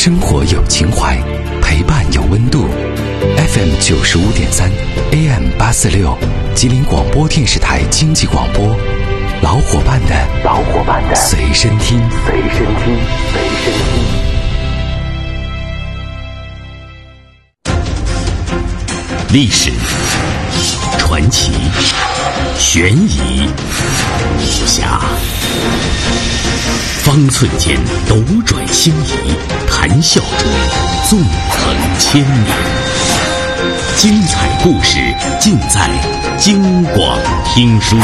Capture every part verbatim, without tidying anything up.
生活有情怀，陪伴有温度。F M 九十五点三 A M 八四六，吉林广播电视台经济广播，老伙伴的老伙伴的随身听，随身听，随身听。历史、传奇、悬疑、武侠，方寸间斗转星移，谈笑中纵横千年。精彩故事尽在京广听书。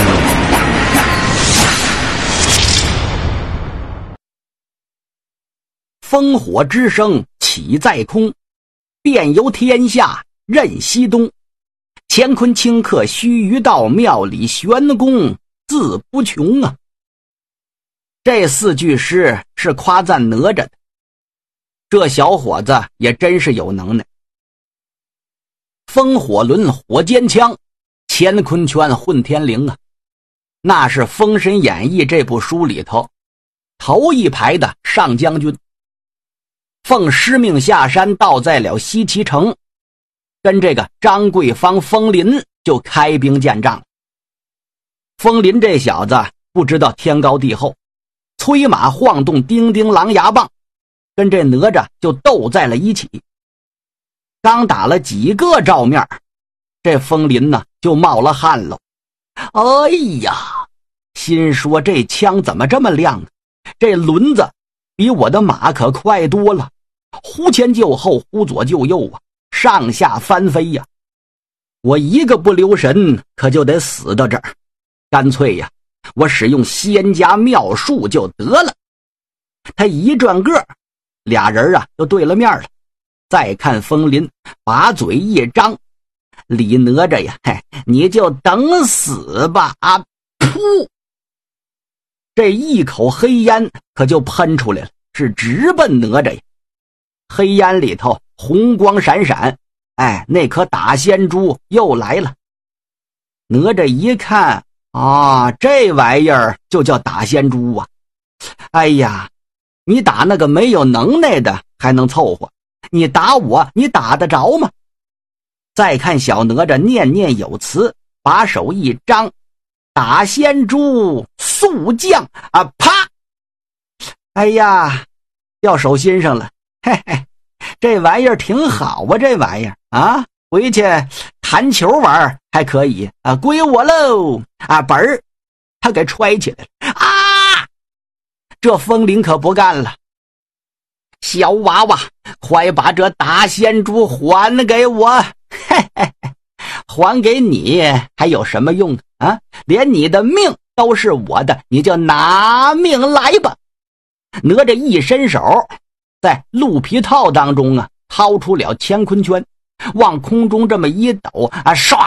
烽火之声起在空，遍游天下任西东。乾坤顷刻须臾到，庙里玄功自不穷啊！这四句诗是夸赞哪吒的，这小伙子也真是有能耐。风火轮火尖枪，乾坤圈混天绫啊，那是《封神演义》这部书里头头一排的上将军，奉师命下山，到在了西岐城，跟这个张桂芳、风林就开兵见仗。风林这小子不知道天高地厚，催马晃动叮叮狼牙棒，跟这哪吒就斗在了一起。刚打了几个照面，这风林呢就冒了汗了。哎呀，心说这枪怎么这么亮啊？这轮子比我的马可快多了，忽前就后，忽左就右啊，上下翻飞呀！我一个不留神可就得死到这儿，干脆呀，我使用仙家妙术就得了。他一转个，俩人啊就对了面了。再看风林把嘴一张，李哪吒呀，嘿，你就等死吧！啊，噗！这一口黑烟可就喷出来了，是直奔哪吒呀。黑烟里头红光闪闪，哎，那颗打仙珠又来了。哪吒一看啊，这玩意儿就叫打仙珠啊！哎呀，你打那个没有能耐的还能凑合，你打我，你打得着吗？再看小哪吒念念有词，把手一张，打仙珠速降啊！啪！哎呀，掉手心上了，嘿嘿，这玩意儿挺好啊，这玩意儿啊，回去弹球玩还可以啊，归我喽！啊，本儿，他给揣起来了啊！这风林可不干了，小娃娃，快把这打仙珠还给我！嘿嘿嘿，还给你还有什么用啊？连你的命都是我的，你就拿命来吧！哪吒一伸手，在鹿皮套当中啊，掏出了乾坤圈，往空中这么一抖啊，唰，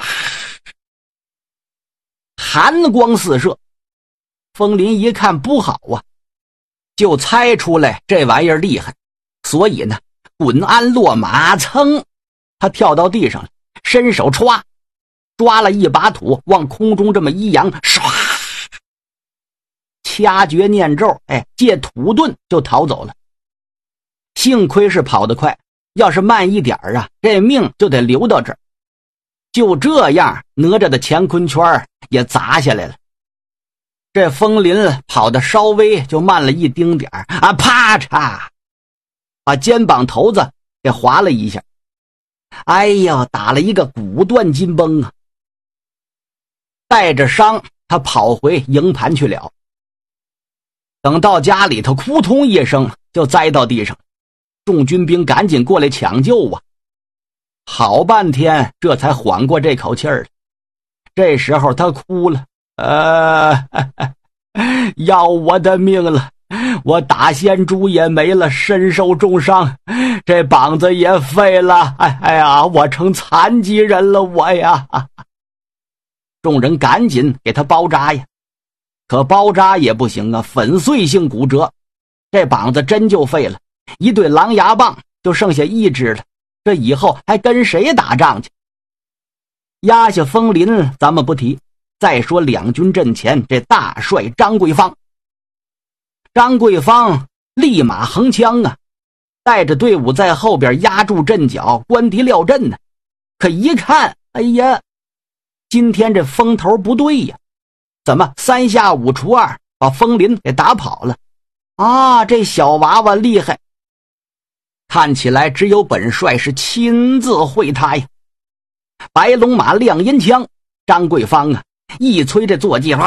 寒光四射。风林一看不好啊，就猜出来这玩意儿厉害，所以呢，滚鞍落马，噌，他跳到地上了，伸手歘，抓了一把土，往空中这么一扬，唰，掐诀念咒，哎，借土遁就逃走了。幸亏是跑得快，要是慢一点啊，这命就得留到这儿。就这样，哪吒的乾坤圈也砸下来了。这风林跑得稍微就慢了一丁点儿啊，啪嚓，把肩膀头子给划了一下。哎呀，打了一个骨断筋崩啊！带着伤，他跑回营盘去了。等到家里头，扑通一声就栽到地上，众军兵赶紧过来抢救啊！好半天，这才缓过这口气儿。这时候他哭了，呃，要我的命了！我打仙珠也没了，身受重伤，这膀子也废了，哎哎呀，我成残疾人了，我呀！众人赶紧给他包扎呀，可包扎也不行啊，粉碎性骨折，这膀子真就废了，一对狼牙棒就剩下一只了，这以后还跟谁打仗去？压下风林咱们不提，再说两军阵前这大帅张桂芳。张桂芳立马横枪啊， 带着队伍在后边压住阵脚，关敌料阵呢。可一看，哎呀，今天这风头不对呀，怎么三下五除二把风林给打跑了啊？这小娃娃厉害，看起来只有本帅是亲自会他呀。白龙马亮阴枪，张桂芳啊一催这坐骑，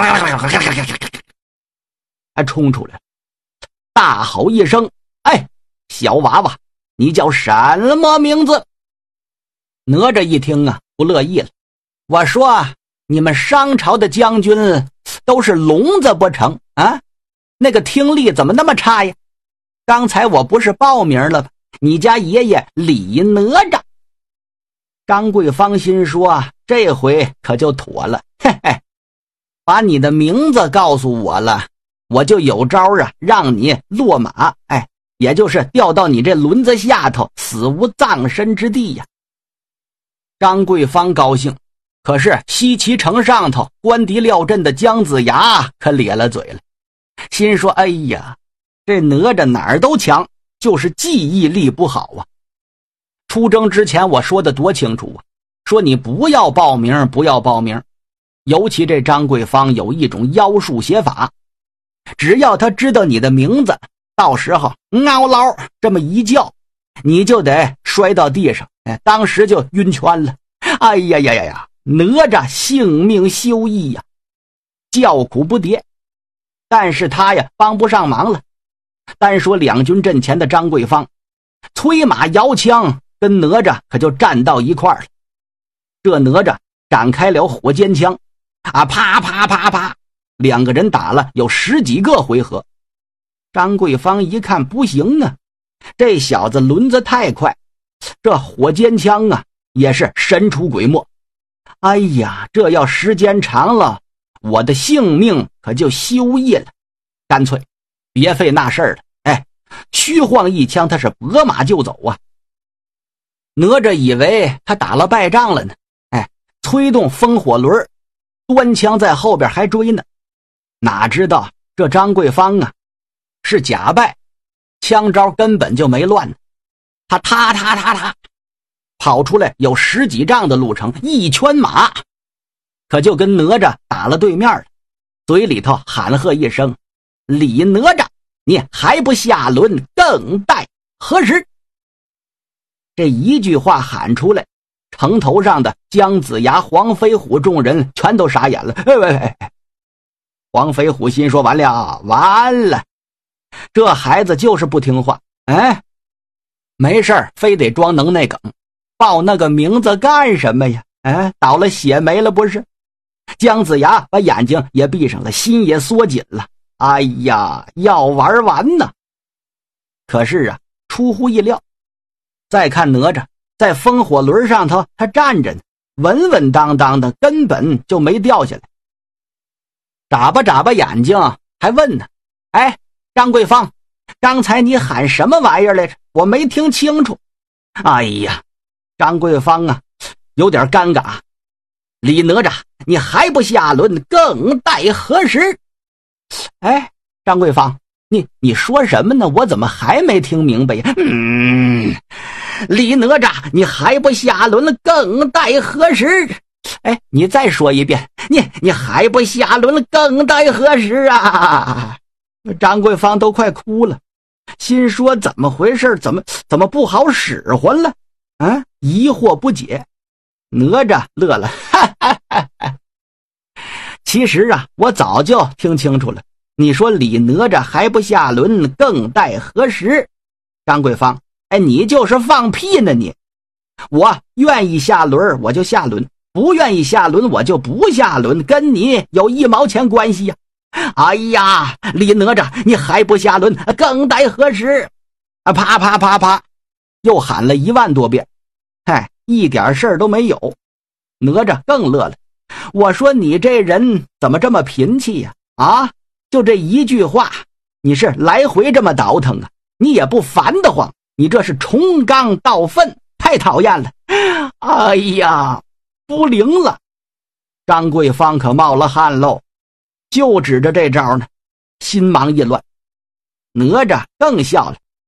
还冲出来了，大吼一声：“哎，小娃娃，你叫什么名字？”哪吒一听啊，不乐意了。我说：“你们商朝的将军都是聋子不成啊？那个听力怎么那么差呀？刚才我不是报名了吗？你家爷爷李哪吒。”张桂芳心说：“这回可就妥了，嘿嘿，把你的名字告诉我了，我就有招啊，让你落马，哎，也就是掉到你这轮子下头，死无葬身之地呀。”张桂芳高兴，可是西岐城上头关敌料阵的姜子牙可咧了嘴了，心说：“哎呀，这哪吒哪儿都强，就是记忆力不好啊。出征之前我说的多清楚啊，说你不要报名，不要报名。尤其这张桂芳有一种妖术写法，只要他知道你的名字，到时候嗷唠这么一叫，你就得摔到地上，哎，当时就晕圈了。哎呀呀呀呀，哪吒性命休矣呀，叫苦不迭。但是他呀帮不上忙了。单说两军阵前的张桂芳，催马摇枪，跟哪吒可就站到一块儿了。这哪吒展开了火尖枪，啊，啪啪啪啪，两个人打了有十几个回合。张桂芳一看不行啊，这小子轮子太快，这火尖枪啊也是神出鬼没。哎呀，这要时间长了，我的性命可就休矣了。干脆别费那事儿了，哎，虚晃一枪，他是拨马就走啊。哪吒以为他打了败仗了呢，哎，催动风火轮，端枪在后边还追呢。哪知道这张桂芳啊是假败，枪招根本就没乱呢。他踏踏踏踏跑出来有十几丈的路程，一圈马可就跟哪吒打了对面了，嘴里头喊喝一声：“李哪吒，你还不下轮，更待何时？”这一句话喊出来，城头上的姜子牙、黄飞虎众人全都傻眼了。哎喂喂，黄飞虎心说：完了完了，这孩子就是不听话，哎，没事儿非得装能耐梗，报那个名字干什么呀？哎，倒了血霉了不是？姜子牙把眼睛也闭上了，心也缩紧了。哎呀，要玩完呢。可是啊，出乎意料，再看哪吒在风火轮上头，他站着呢，稳稳当当的，根本就没掉下来。眨巴眨巴眼睛，还问呢：“哎，张桂芳，刚才你喊什么玩意儿来着？我没听清楚。”哎呀，张桂芳啊，有点尴尬。李哪吒，你还不下轮，更待何时？哎，张桂芳，你你说什么呢？我怎么还没听明白呀？嗯，李哪吒，你还不下轮，更待何时？哎，你再说一遍，你你还不下轮，更待何时啊？张桂芳都快哭了，心说怎么回事？怎么怎么不好使唤了？啊，疑惑不解。哪吒乐了，哈哈哈哈。其实啊，我早就听清楚了。你说李哪吒还不下轮，更待何时？张桂芳，哎，你就是放屁呢你！我愿意下轮我就下轮，不愿意下轮我就不下轮，跟你有一毛钱关系呀！哎呀，李哪吒，你还不下轮，更待何时？啊，啪啪啪啪，又喊了一万多遍，嗨，一点事儿都没有。哪吒更乐了，我说你这人怎么这么贫气呀？啊，就这一句话，你是来回这么倒腾啊？你也不烦得慌，你这是重缸倒粪，太讨厌了！哎呀，不灵了！张桂芳可冒了汗喽，就指着这招呢，心忙意乱。哪吒更笑了，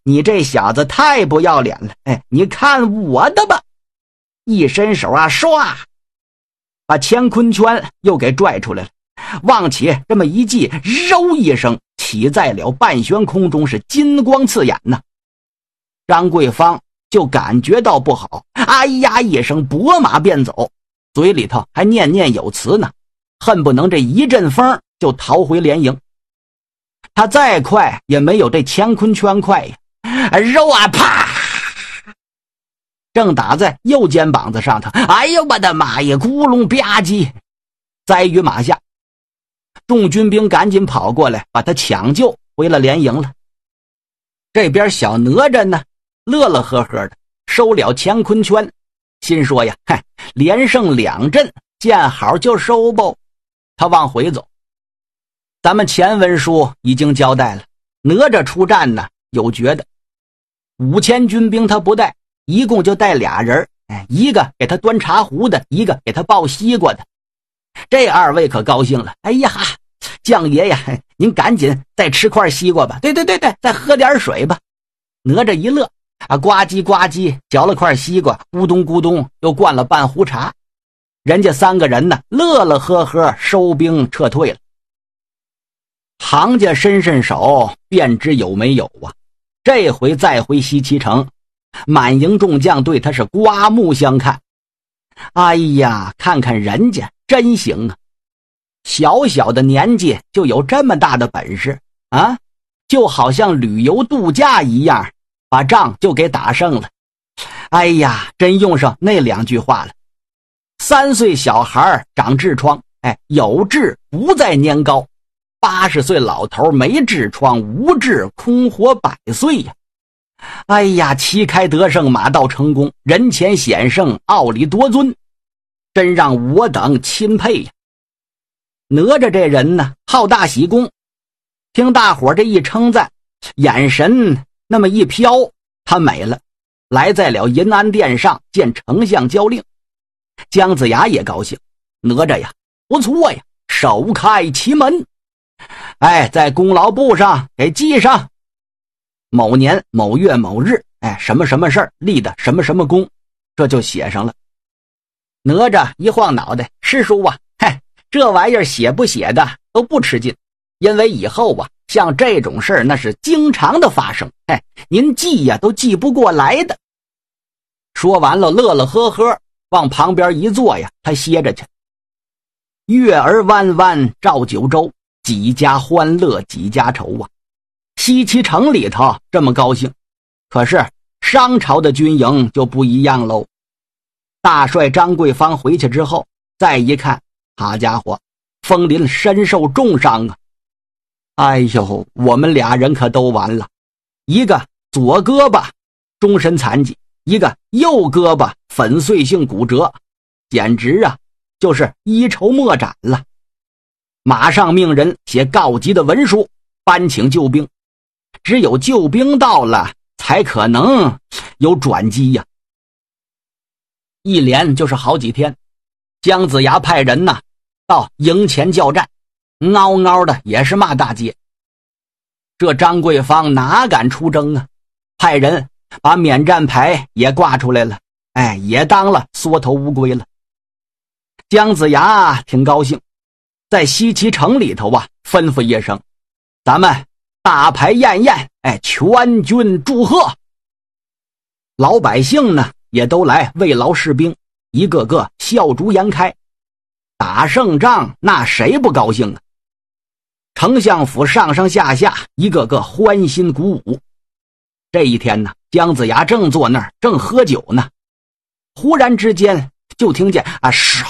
你这小子太不要脸了！哎，你看我的吧！一伸手啊，唰，把乾坤圈又给拽出来了，往起这么一系，揉一声，起在了半悬空中，是金光刺眼呐。张桂芳就感觉到不好，哎呀一声，拨马便走，嘴里头还念念有词呢，恨不能这一阵风就逃回连营。他再快也没有这乾坤圈快呀，肉啊啪，正打在右肩膀子上头，哎呦我的妈呀，咕隆吧唧，栽于马下。众军兵赶紧跑过来，把他抢救回了连营了。这边小哪吒呢，乐乐呵呵的收了乾坤圈，心说呀，嗨，连胜两阵，见好就收吧。他往回走。咱们前文书已经交代了，哪吒出战呢，有诀的。五千军兵他不带，一共就带俩人，哎，一个给他端茶壶的，一个给他抱西瓜的。这二位可高兴了，哎呀，将爷呀，您赶紧再吃块西瓜吧，对对对对，再喝点水吧。哪吒一乐啊，呱唧呱唧嚼了块西瓜，咕咚咕咚又灌了半壶茶。人家三个人呢，乐乐呵呵收兵撤退了。行家伸伸手便知有没有啊，这回再回西岐城，满营众将对他是刮目相看。哎呀，看看人家真行啊，小小的年纪就有这么大的本事啊，就好像旅游度假一样，把仗就给打胜了。哎呀，真用上那两句话了，三岁小孩长痔疮，哎，有痔不再年高，八十岁老头没痔疮无痔空活百岁呀！哎呀，旗开得胜，马到成功，人前显圣，傲里夺尊，真让我等钦佩呀！哪吒这人呢，好大喜功，听大伙这一称赞，眼神那么一飘，他美了，来在了银安殿上见丞相交令。姜子牙也高兴，哪吒呀，不错呀，首开奇门。哎，在功劳簿上给记上某年某月某日，哎，什么什么事儿立的什么什么功，这就写上了。哪吒一晃脑袋，师叔啊，嘿，这玩意儿写不写的都不吃劲，因为以后啊，像这种事儿那是经常的发生，哎，您记呀都记不过来的。说完了，乐乐呵呵往旁边一坐呀，他歇着去。月儿弯弯照九州，几家欢乐几家愁啊！西岐城里头这么高兴，可是商朝的军营就不一样喽。大帅张桂芳回去之后，再一看，好家伙，风林身受重伤啊！哎呦，我们俩人可都完了，一个左胳膊终身残疾，一个右胳膊粉碎性骨折，简直啊就是一筹莫展了。马上命人写告急的文书，搬请救兵，只有救兵到了才可能有转机呀。一连就是好几天，姜子牙派人呐到营前叫战，嗷嗷的也是骂大街。这张桂芳哪敢出征啊，派人把免战牌也挂出来了，哎，也当了缩头乌龟了。姜子牙挺高兴，在西岐城里头啊吩咐一声，咱们大排宴宴，哎，全军祝贺。老百姓呢也都来慰劳士兵，一个个笑逐颜开。打胜仗那谁不高兴啊？丞相府上上下下一个个欢欣鼓舞。这一天呢，姜子牙正坐那儿正喝酒呢，忽然之间就听见啊唰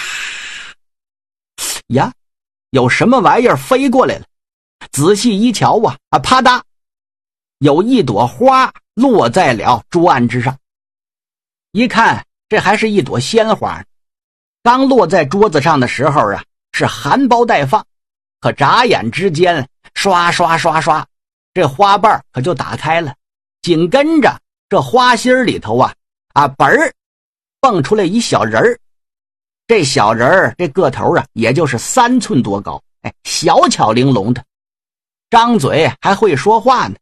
呀，有什么玩意儿飞过来了。仔细一瞧啊，啊啪嗒，有一朵花落在了桌案之上。一看，这还是一朵鲜花，刚落在桌子上的时候啊，是含苞待放，可眨眼之间，刷刷刷刷，这花瓣可就打开了。紧跟着这花心里头啊啊本儿蹦出来一小人儿。这小人儿这个头啊，也就是三寸多高，哎，小巧玲珑的，张嘴还会说话呢。